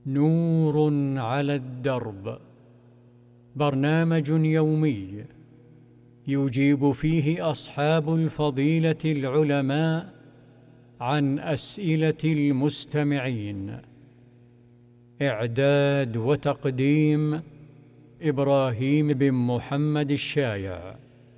نور على الدرب، برنامج يومي يجيب فيه أصحاب الفضيلة العلماء عن أسئلة المستمعين. إعداد وتقديم إبراهيم بن محمد الشايع.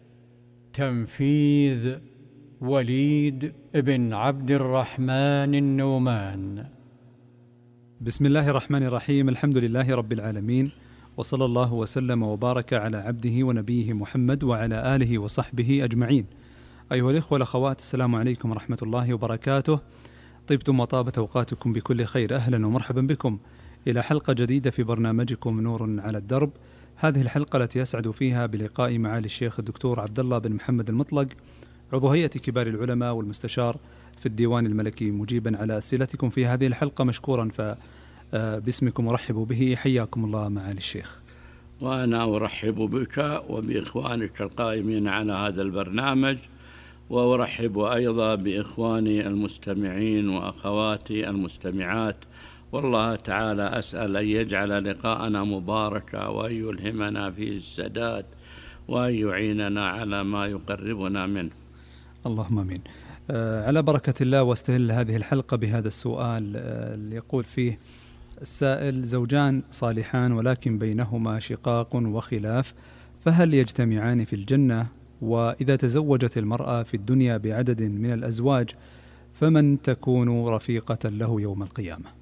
تنفيذ وليد بن عبد الرحمن النومان. بسم الله الرحمن الرحيم. الحمد لله رب العالمين، وصلى الله وسلم وبارك على عبده ونبيه محمد وعلى آله وصحبه أجمعين. أيها الإخوة والأخوات، السلام عليكم ورحمة الله وبركاته. طبتم وطابت أوقاتكم بكل خير. أهلا ومرحبا بكم إلى حلقة جديدة في برنامجكم نور على الدرب. هذه الحلقة التي يسعد فيها بلقاء معالي الشيخ الدكتور عبد الله بن محمد المطلق، عضو هيئة كبار العلماء والمستشار في الديوان الملكي، مجيبا على أسئلتكم في هذه الحلقة مشكورا. فباسمكم أرحب به. حياكم الله معالي الشيخ. وأنا أرحب بك وبإخوانك القائمين على هذا البرنامج، وأرحب أيضا بإخواني المستمعين وأخواتي المستمعات، والله تعالى أسأل أن يجعل لقاءنا مباركا، وأن يلهمنا فيه السداد، وأن يعيننا على ما يقربنا منه. اللهم آمين. على بركة الله. واستهل هذه الحلقة بهذا السؤال اللي يقول فيه السائل: زوجان صالحان ولكن بينهما شقاق وخلاف، فهل يجتمعان في الجنة؟ وإذا تزوجت المرأة في الدنيا بعدد من الأزواج، فمن تكون رفيقة له يوم القيامة؟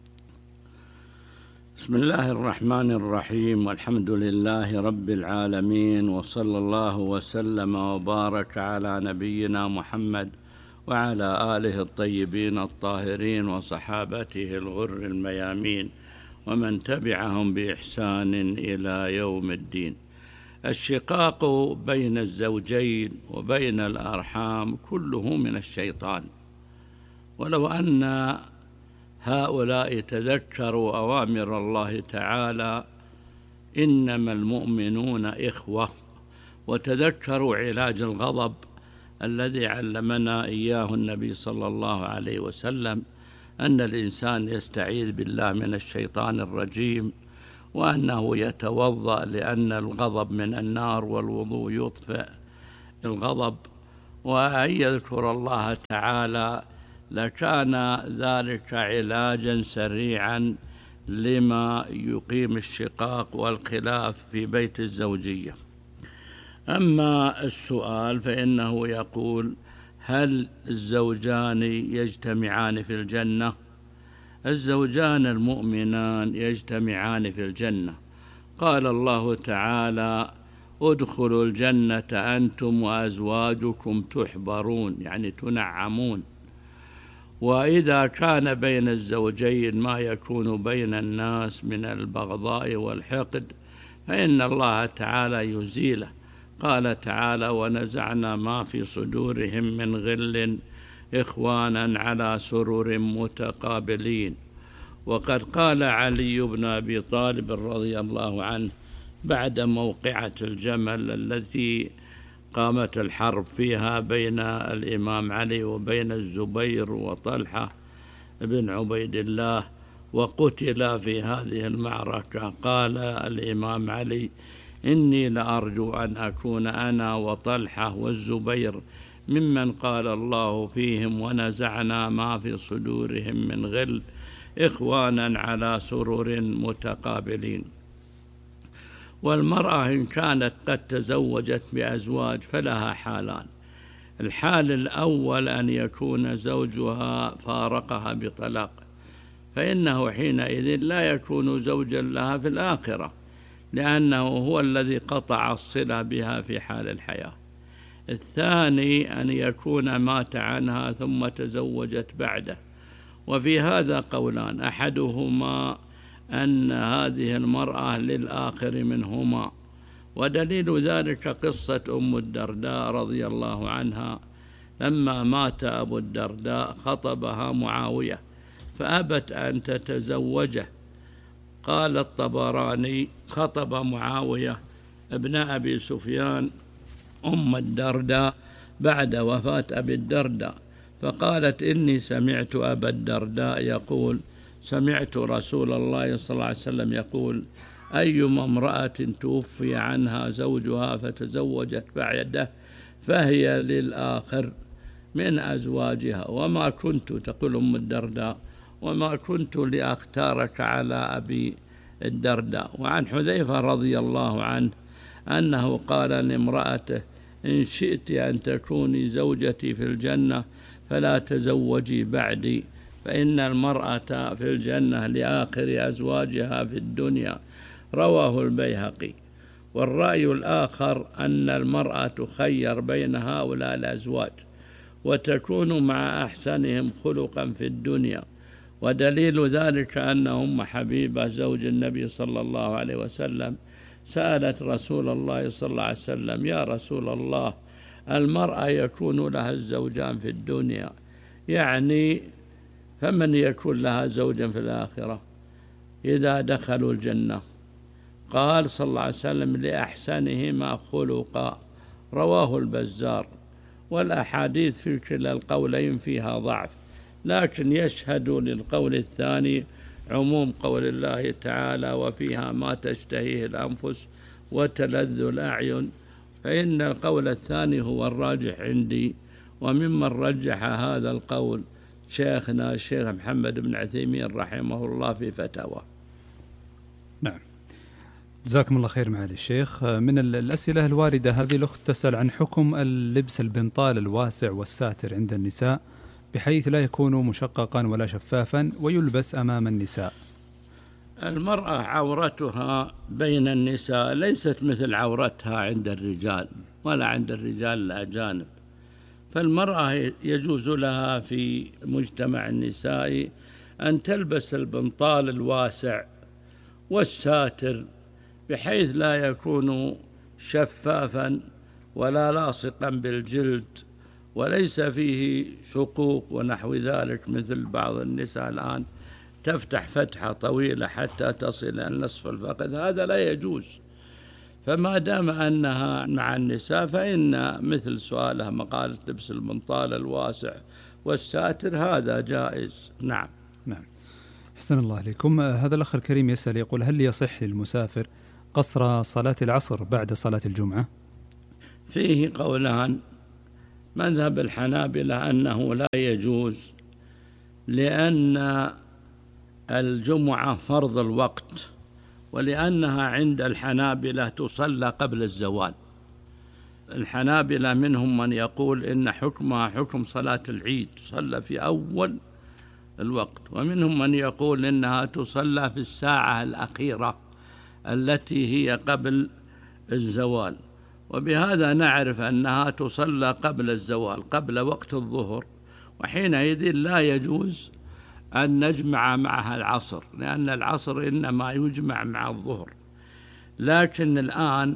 بسم الله الرحمن الرحيم، والحمد لله رب العالمين، وصلى الله وسلم وبارك على نبينا محمد وعلى آله الطيبين الطاهرين وصحابته الغر الميامين ومن تبعهم بإحسان إلى يوم الدين. الشقاق بين الزوجين وبين الأرحام كله من الشيطان، ولو أن هؤلاء تذكروا أوامر الله تعالى إنما المؤمنون إخوة، وتذكروا علاج الغضب الذي علمنا إياه النبي صلى الله عليه وسلم، أن الإنسان يستعيذ بالله من الشيطان الرجيم، وأنه يتوضأ لأن الغضب من النار والوضوء يطفئ الغضب، وأن يذكر الله تعالى، لكان ذلك علاجا سريعا لما يقيم الشقاق والخلاف في بيت الزوجية. أما السؤال فإنه يقول: هل الزوجان يجتمعان في الجنة؟ الزوجان المؤمنان يجتمعان في الجنة. قال الله تعالى: ادخلوا الجنة أنتم وأزواجكم تحبرون، يعني تنعمون. وإذا كان بين الزوجين ما يكون بين الناس من البغضاء والحقد، فإن الله تعالى يزيله. قال تعالى: ونزعنا ما في صدورهم من غل إخوانا على سرر متقابلين. وقد قال علي بن أبي طالب رضي الله عنه بعد موقعة الجمل التي قامت الحرب فيها بين الإمام علي وبين الزبير وطلحة بن عبيد الله، وقتل في هذه المعركة، قال الإمام علي: إني لأرجو أن أكون أنا وطلحة والزبير ممن قال الله فيهم: ونزعنا ما في صدورهم من غل إخوانا على سرر متقابلين. والمرأة إن كانت قد تزوجت بأزواج فلها حالان: الحال الأول أن يكون زوجها فارقها بطلاق، فإنه حينئذ لا يكون زوجا لها في الآخرة، لأنه هو الذي قطع الصلة بها في حال الحياة. الثاني أن يكون مات عنها ثم تزوجت بعده، وفي هذا قولان: أحدهما أن هذه المرأة للآخر منهما، ودليل ذلك قصة أم الدرداء رضي الله عنها، لما مات أبو الدرداء خطبها معاوية فأبت أن تتزوجه. قال الطبراني: خطب معاوية ابن أبي سفيان أم الدرداء بعد وفاة أبي الدرداء، فقالت: إني سمعت أبا الدرداء يقول: سمعت رسول الله صلى الله عليه وسلم يقول: أيما امرأة توفي عنها زوجها فتزوجت بعده فهي للآخر من أزواجها. وما كنت، تقول أم الدرداء، وما كنت لأختارك على أبي الدرداء. وعن حذيفة رضي الله عنه أنه قال لامرأته: إن شئت أن تكوني زوجتي في الجنة فلا تزوجي بعدي، فإن المرأة في الجنة لآخر أزواجها في الدنيا. رواه البيهقي. والرأي الآخر أن المرأة تخير بين هؤلاء الأزواج وتكون مع أحسنهم خلقا في الدنيا، ودليل ذلك أن أم حبيبة زوج النبي صلى الله عليه وسلم سألت رسول الله صلى الله عليه وسلم: يا رسول الله، المرأة يكون لها الزوجان في الدنيا، يعني فمن يكون لها زوجا في الآخرة إذا دخلوا الجنة؟ قال صلى الله عليه وسلم: لأحسنهما خلقا. رواه البزار. والأحاديث في كلا القولين فيها ضعف، لكن يشهد للقول الثاني عموم قول الله تعالى: وفيها ما تشتهيه الأنفس وتلذ الأعين. فإن القول الثاني هو الراجح عندي، وممن رجح هذا القول شيخنا الشيخ محمد بن عثيمين رحمه الله في فتاوى. نعم، جزاكم الله خير معالي الشيخ. من الأسئلة الواردة هذه الأخت تسأل عن حكم اللبس البنطال الواسع والساتر عند النساء بحيث لا يكون مشققا ولا شفافا ويلبس أمام النساء. المرأة عورتها بين النساء ليست مثل عورتها عند الرجال ولا عند الرجال الأجانب، فالمرأة يجوز لها في مجتمع النساء أن تلبس البنطال الواسع والساتر بحيث لا يكون شفافا ولا لاصقا بالجلد وليس فيه شقوق ونحو ذلك، مثل بعض النساء الآن تفتح فتحة طويلة حتى تصل إلى نصف الفخذ، هذا لا يجوز. فما دام أنها مع النساء فإن مثل سؤالها مقالة لبس البنطال الواسع والساتر هذا جائز. نعم. نعم، أحسن الله عليكم. هذا الأخ الكريم يسأل يقول: هل يصح للمسافر قصر صلاة العصر بعد صلاة الجمعة؟ فيه قولان. مذهب الحنابلة أنه لا يجوز، لأن الجمعة فرض الوقت، ولأنها عند الحنابلة تصلى قبل الزوال. الحنابلة منهم من يقول إن حكمها حكم صلاة العيد، تصلى في أول الوقت، ومنهم من يقول إنها تصلى في الساعة الأخيرة التي هي قبل الزوال. وبهذا نعرف أنها تصلى قبل الزوال، قبل وقت الظهر، وحينئذ لا يجوز أن نجمع معها العصر، لأن العصر إنما يجمع مع الظهر. لكن الآن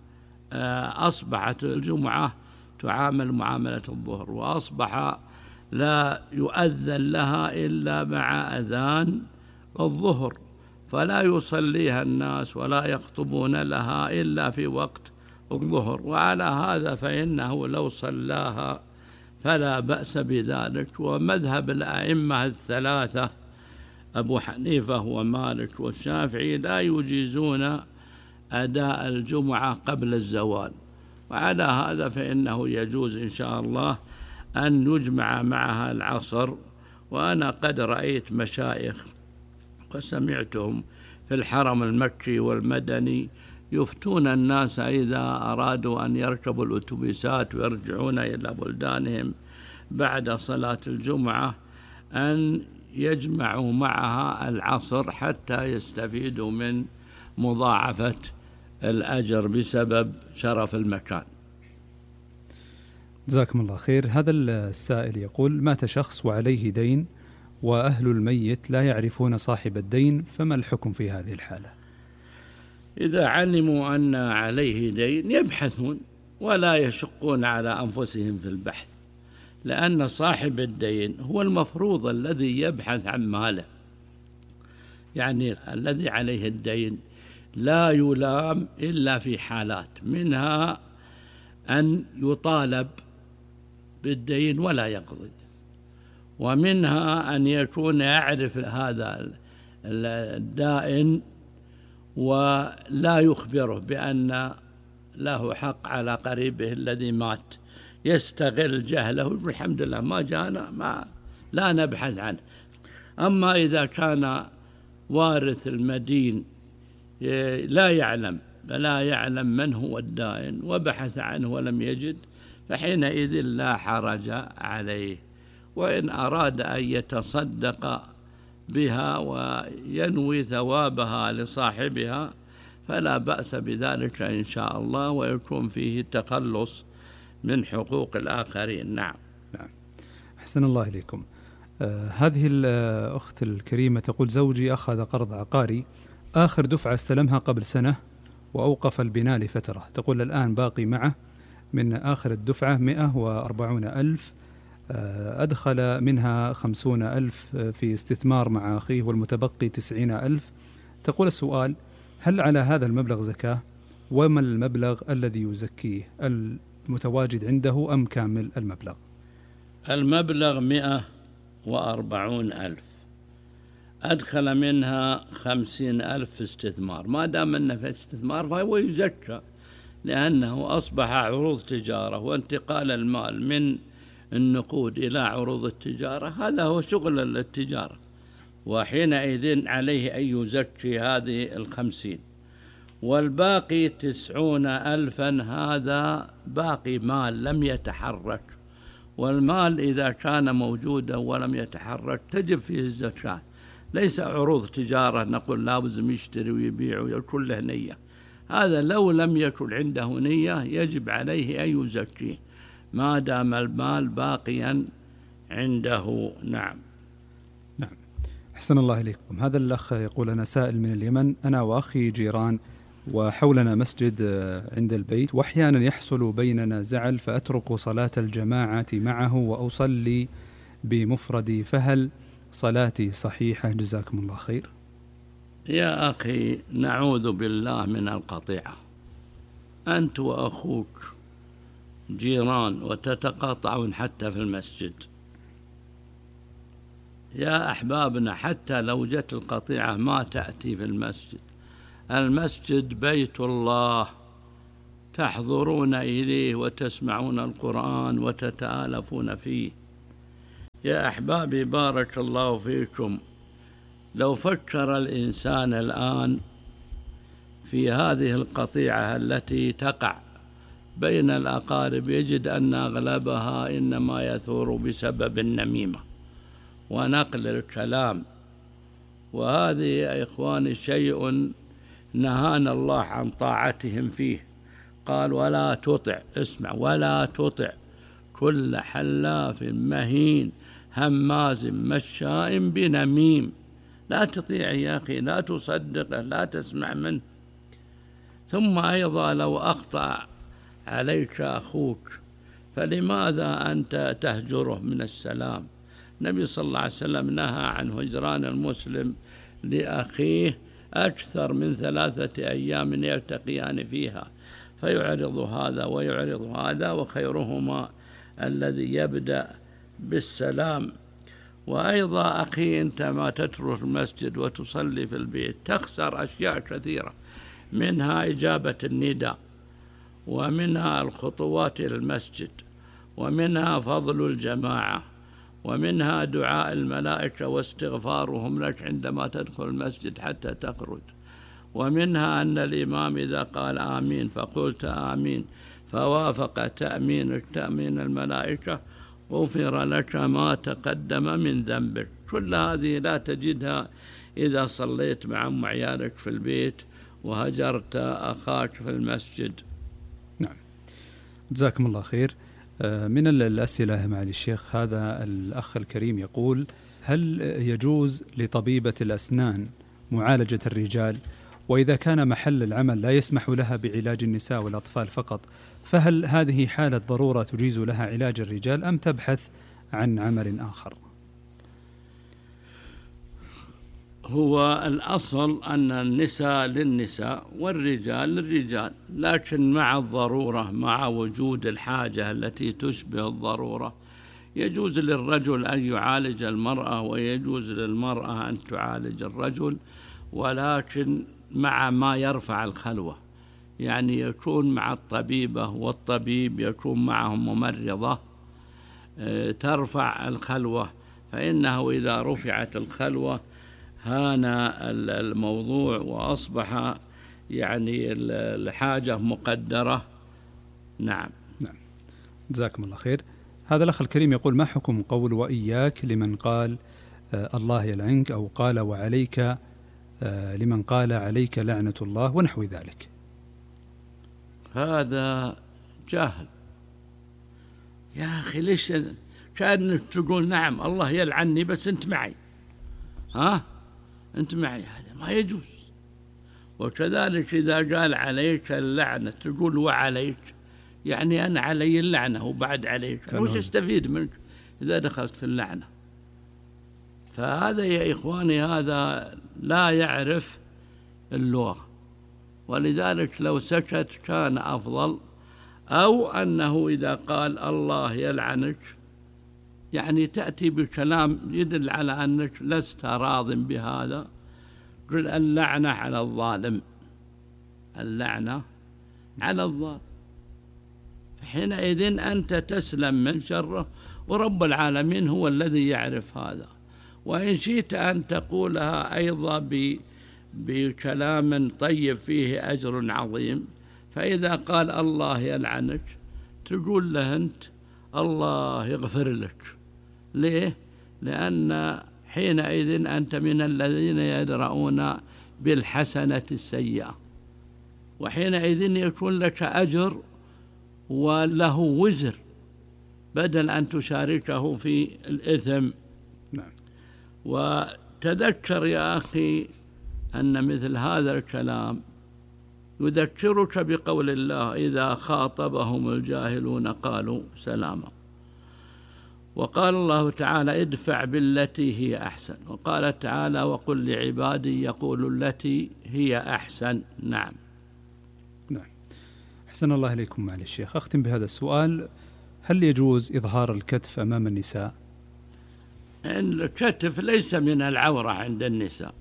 أصبحت الجمعة تعامل معاملة الظهر، وأصبح لا يؤذن لها إلا مع أذان الظهر، فلا يصليها الناس ولا يخطبون لها إلا في وقت الظهر. وعلى هذا فإنه لو صلاها فلا بأس بذلك. ومذهب الأئمة الثلاثة أبو حنيفة ومالك والشافعي لا يجيزون أداء الجمعة قبل الزوال، وعلى هذا فإنه يجوز إن شاء الله أن يجمع معها العصر. وأنا قد رأيت مشايخ وسمعتهم في الحرم المكي والمدني يفتون الناس إذا أرادوا أن يركبوا الأتوبيسات ويرجعون إلى بلدانهم بعد صلاة الجمعة أن يجمعوا معها العصر حتى يستفيدوا من مضاعفة الأجر بسبب شرف المكان. جزاكم الله خير. هذا السائل يقول: مات شخص وعليه دين وأهل الميت لا يعرفون صاحب الدين، فما الحكم في هذه الحالة؟ إذا علموا أن عليه دين يبحثون ولا يشقون على أنفسهم في البحث، لأن صاحب الدين هو المفروض الذي يبحث عن ماله، يعني الذي عليه الدين لا يلام إلا في حالات، منها أن يطالب بالدين ولا يقضي، ومنها أن يكون يعرف هذا الدائن ولا يخبره بأن له حق على قريبه الذي مات، يستغل جهله الحمد لله ما جانا لا نبحث عنه. أما إذا كان وارث المدين لا يعلم من هو الدائن وبحث عنه ولم يجد، فحينئذ لا حرج عليه، وإن أراد أن يتصدق بها وينوي ثوابها لصاحبها فلا بأس بذلك إن شاء الله، ويكون فيه تخلص من حقوق الآخرين. نعم. أحسن الله إليكم. هذه الأخت الكريمة تقول: زوجي أخذ قرض عقاري، آخر دفعة استلمها قبل سنة وأوقف البناء لفترة. تقول الآن باقي معه من آخر الدفعة 140,000، أدخل منها 50,000 في استثمار مع أخيه والمتبقي 90,000. تقول السؤال: هل على هذا المبلغ زكاة؟ وما المبلغ الذي يزكيه، المتواجد عنده أم كامل المبلغ؟ المبلغ 140,000، أدخل منها 50,000 في استثمار. ما دام أنه في استثمار فهو يزكى، لأنه أصبح عروض تجارة، وانتقال المال من النقود إلى عروض التجارة هذا هو شغل التجارة، وحينئذ عليه أن يزكي هذه 50. والباقي 90,000 هذا باقي مال لم يتحرك، والمال إذا كان موجودا ولم يتحرك تجب فيه الزكاة، ليس عروض تجارة نقول لازم يشتري ويبيع ويكون له نية. هذا لو لم يكن عنده نية يجب عليه أن يزكيه ما دام المال باقيا عنده. نعم. أحسن الله إليكم. هذا الأخ يقول: أنا سائل من اليمن، أنا وأخي جيران وحولنا مسجد عند البيت، وأحيانا يحصل بيننا زعل فأترك صلاة الجماعة معه وأصلي بمفردي، فهل صلاتي صحيحة؟ جزاكم الله خير. يا أخي نعوذ بالله من القطيعة، أنت وأخوك جيران وتتقاطعون حتى في المسجد. يا أحبابنا حتى لو جت القطيعة ما تأتي في المسجد، المسجد بيت الله، تحضرون إليه وتسمعون القرآن وتتآلفون فيه. يا أحبابي بارك الله فيكم، لو فكر الإنسان الآن في هذه القطيعة التي تقع بين الأقارب يجد أن أغلبها إنما يثور بسبب النميمة ونقل الكلام، وهذه يا إخواني شيء نهانا الله عن طاعتهم فيه. قال: ولا تطع، اسمع، ولا تطع كل حلاف مهين هماز مشاء بنميم. لا تطيع يا أخي، لا تصدقه، لا تسمع منه. ثم أيضا لو أخطأ عليك أخوك فلماذا أنت تهجره من السلام؟ النبي صلى الله عليه وسلم نهى عن هجران المسلم لأخيه أكثر من 3 أيام يلتقيان فيها، فيعرض هذا ويعرض هذا، وخيرهما الذي يبدأ بالسلام. وأيضا أخي أنت ما تترك المسجد وتصلي في البيت تخسر أشياء كثيرة، منها إجابة النداء، ومنها الخطوات إلى المسجد، ومنها فضل الجماعة، ومنها دعاء الملائكة واستغفارهم لك عندما تدخل المسجد حتى تخرج، ومنها أن الإمام إذا قال آمين فقلت آمين فوافق تأمينك تأمين الملائكة غفر لك ما تقدم من ذنبك. كل هذه لا تجدها إذا صليت مع عيالك في البيت وهجرت أخاك في المسجد. نعم، جزاكم الله خير. من الأسئلة معالي الشيخ، هذا الأخ الكريم يقول: هل يجوز لطبيبة الأسنان معالجة الرجال؟ وإذا كان محل العمل لا يسمح لها بعلاج النساء والأطفال فقط، فهل هذه حالة ضرورة تجيز لها علاج الرجال أم تبحث عن عمل آخر؟ هو الأصل أن النساء للنساء والرجال للرجال، لكن مع الضرورة، مع وجود الحاجة التي تشبه الضرورة، يجوز للرجل أن يعالج المرأة ويجوز للمرأة أن تعالج الرجل، ولكن مع ما يرفع الخلوة، يعني يكون مع الطبيبة والطبيب يكون معهم ممرضة ترفع الخلوة، فإنه إذا رفعت الخلوة هان الموضوع وأصبح يعني الحاجة مقدرة. نعم. جزاكم الله خير. هذا الأخ الكريم يقول: ما حكم قول وإياك لمن قال الله يلعنك، أو قال وعليك لمن قال عليك لعنة الله ونحو ذلك؟ هذا جاهل يا أخي. ليش كأنك تقول نعم الله يلعني بس أنت معي، أنت معي، هذا ما يجوز. وكذلك إذا قال عليك اللعنة تقول وعليك، يعني أنا علي اللعنة وبعد عليك، وش استفيد منك إذا دخلت في اللعنة؟ فهذا يا إخواني هذا لا يعرف اللغة، ولذلك لو سكت كان أفضل. أو أنه إذا قال الله يلعنك يعني تأتي بكلام يدل على أنك لست راض بهذا. قل اللعنة على الظالم، اللعنة على الظالم، حينئذ أنت تسلم من شره، ورب العالمين هو الذي يعرف هذا. وإن شئت أن تقولها أيضا بكلام طيب فيه أجر عظيم، فإذا قال الله يلعنك تقول له أنت الله يغفر لك. ليه؟ لأن حينئذ أنت من الذين يدرؤون بالحسنة السيئة، وحينئذ يكون لك أجر وله وزر بدل أن تشاركه في الإثم. نعم. وتذكر يا أخي أن مثل هذا الكلام يذكرك بقول الله: إذا خاطبهم الجاهلون قالوا سلاما. وقال الله تعالى: ادفع بالتي هي أحسن. وقال تعالى: وقل لعبادي يقولوا التي هي أحسن. نعم. أحسن الله إليكم. معالي الشيخ، أختم بهذا السؤال: هل يجوز إظهار الكتف أمام النساء؟ الكتف ليس من العورة عند النساء،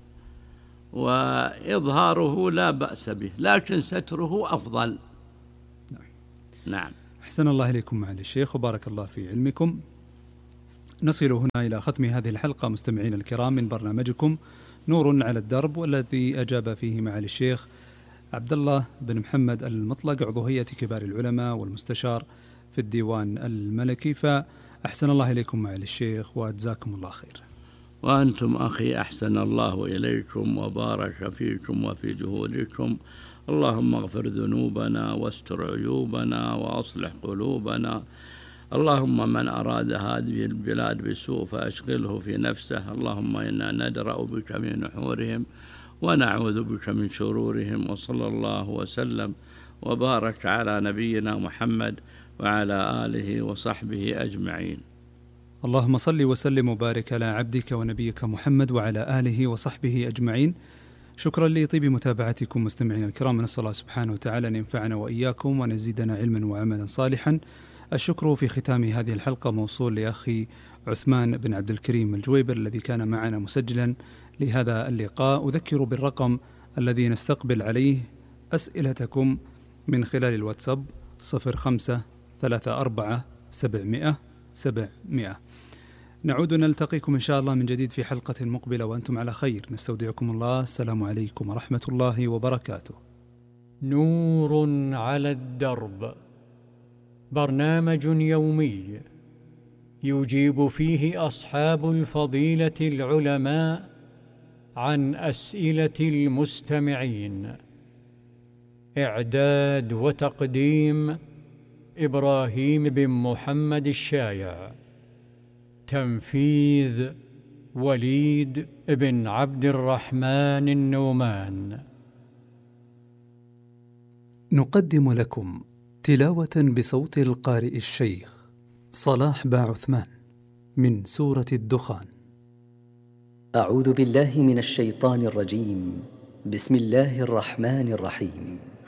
وإظهاره لا بأس به، لكن ستره أفضل. نعم. أحسن الله إليكم معالي الشيخ، وبارك الله في علمكم. نصل هنا إلى ختم هذه الحلقة مستمعين الكرام من برنامجكم نور على الدرب، والذي أجاب فيه معالي الشيخ عبد الله بن محمد المطلق، عضو هيئة كبار العلماء والمستشار في الديوان الملكي. فأحسن الله إليكم معالي الشيخ، وجزاكم الله خير. وأنتم أخي أحسن الله إليكم وبارك فيكم وفي جهودكم. اللهم اغفر ذنوبنا واستر عيوبنا وأصلح قلوبنا. اللهم من أراد هذه البلاد بسوء فأشغله في نفسه. اللهم إنا ندرأ بك من نحورهم ونعوذ بك من شرورهم. وصلى الله وسلم وبارك على نبينا محمد وعلى آله وصحبه أجمعين. اللهم صل وسلم وبارك على عبدك ونبيك محمد وعلى آله وصحبه أجمعين. شكرا لطيب متابعتكم مستمعين الكرام، نسأل الله سبحانه وتعالى أن ينفعنا وإياكم ونزيدنا علما وعملا صالحا. الشكر في ختام هذه الحلقة موصول لأخي عثمان بن عبد الكريم الجويبر الذي كان معنا مسجلا لهذا اللقاء. أذكر بالرقم الذي نستقبل عليه أسئلتكم من خلال الواتساب 0534 نعود نلتقيكم إن شاء الله من جديد في حلقة مقبلة وأنتم على خير. نستودعكم الله. السلام عليكم ورحمة الله وبركاته. نور على الدرب، برنامج يومي يجيب فيه أصحاب الفضيلة العلماء عن أسئلة المستمعين. إعداد وتقديم إبراهيم بن محمد الشايع. تنفيذ وليد بن عبد الرحمن النومان. نقدم لكم تلاوة بصوت القارئ الشيخ صلاح با عثمان من سورة الدخان. أعوذ بالله من الشيطان الرجيم. بسم الله الرحمن الرحيم.